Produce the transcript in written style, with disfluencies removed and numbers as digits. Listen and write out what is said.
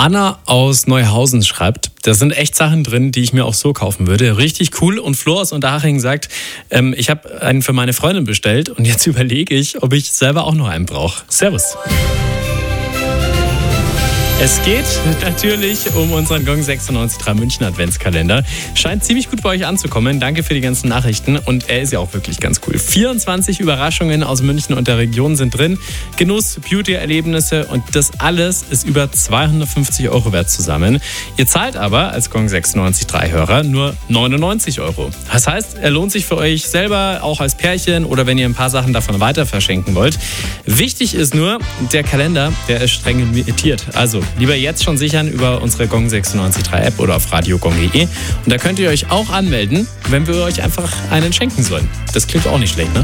Anna aus Neuhausen schreibt, da sind echt Sachen drin, die ich mir auch so kaufen würde. Richtig cool. Und Flo aus Unterhaching sagt, ich habe einen für meine Freundin bestellt und jetzt überlege ich, ob ich selber auch noch einen brauche. Servus. Es geht natürlich um unseren Gong 96.3 München Adventskalender. Scheint ziemlich gut bei euch anzukommen. Danke für die ganzen Nachrichten. Und er ist ja auch wirklich ganz cool. 24 Überraschungen aus München und der Region sind drin. Genuss, Beauty-Erlebnisse und das alles ist über 250 € wert zusammen. Ihr zahlt aber als Gong 96.3 Hörer nur 99 €. Das heißt, er lohnt sich für euch selber, auch als Pärchen oder wenn ihr ein paar Sachen davon weiter verschenken wollt. Wichtig ist nur, der Kalender, der ist streng limitiert. Also lieber jetzt schon sichern über unsere Gong 96.3 App oder auf radiogong.de. Und da könnt ihr euch auch anmelden, wenn wir euch einfach einen schenken sollen. Das klingt auch nicht schlecht, ne?